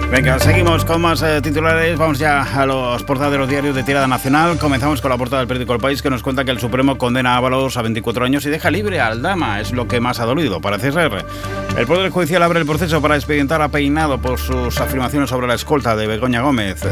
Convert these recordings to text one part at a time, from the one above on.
Venga, seguimos con más titulares. Vamos ya a los portadas de los diarios de tirada nacional. Comenzamos con la portada del periódico El País, que nos cuenta que el Supremo condena a Ábalos a 24 años y deja libre a Aldama. Es lo que más ha dolido, parece ser. El Poder Judicial abre el proceso para expedientar a Peinado por sus afirmaciones sobre la escolta de Begoña Gómez.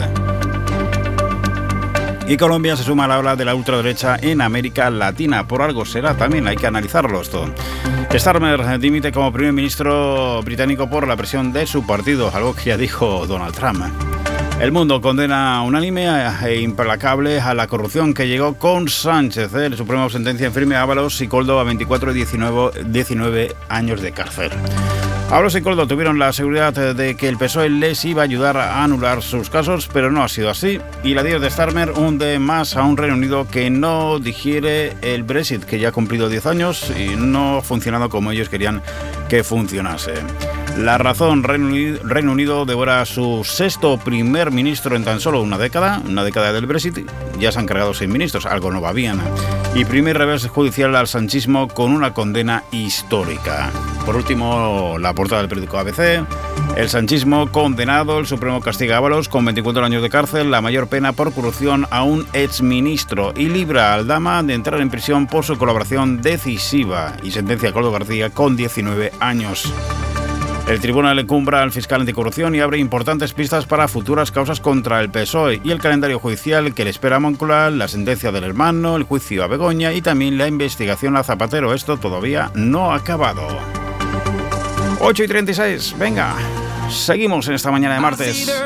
Y Colombia se suma a la ola de la ultraderecha en América Latina. Por algo será también, hay que analizarlo esto. Starmer dimite como primer ministro británico por la presión de su partido, algo que ya dijo Donald Trump. El Mundo condena unánime e implacable a la corrupción que llegó con Sánchez. El Supremo sentencia en firme a Ábalos y Koldo a 24 y 19 años de cárcel. Ábalos y Koldo tuvieron la seguridad de que el PSOE les iba a ayudar a anular sus casos, pero no ha sido así. Y la 10 de Starmer hunde más a un Reino Unido que no digiere el Brexit, que ya ha cumplido 10 años y no ha funcionado como ellos querían que funcionase. La Razón, Reino Unido devora a su sexto primer ministro en tan solo una década del Brexit. Ya se han cargado 6 ministros, algo no va bien. Y primer revés judicial al sanchismo con una condena histórica. Por último, la portada del periódico ABC. El sanchismo condenado, el Supremo castiga a Ábalos con 24 años de cárcel, la mayor pena por corrupción a un exministro, y libra a Aldama de entrar en prisión por su colaboración decisiva, y sentencia a Koldo García con 19 años. El tribunal encumbra al fiscal anticorrupción y abre importantes pistas para futuras causas contra el PSOE y el calendario judicial que le espera a Moncloa, la sentencia del hermano, el juicio a Begoña y también la investigación a Zapatero. Esto todavía no ha acabado. 8:36, venga, seguimos en esta mañana de martes.